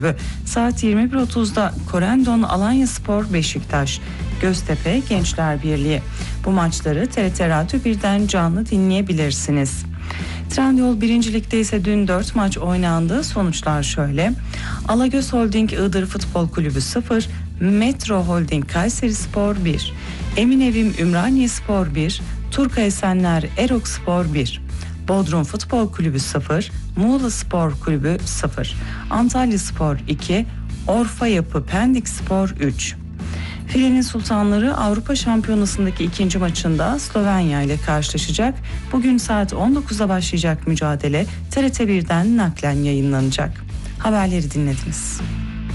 Saat 21.30'da Korendon Alanyaspor Beşiktaş, Göztepe Gençler Birliği. Bu maçları TRT Radyo 1'den canlı dinleyebilirsiniz. Trendyol 1. Lig'de ise dün 4 maç oynandı. Sonuçlar şöyle: Alagöz Holding Iğdır Futbol Kulübü 0, Metro Holding Kayserispor 1, Eminevim Ümraniyespor 1, Turka Esenler Erokspor 1, Bodrum Futbol Kulübü 0, Muğla Spor Kulübü 0, Antalyaspor 2, Orfa Yapı Pendikspor 3. Filenin Sultanları Avrupa Şampiyonası'ndaki ikinci maçında Slovenya ile karşılaşacak. Bugün saat 19'da başlayacak mücadele TRT 1'den naklen yayınlanacak. Haberleri dinlediniz.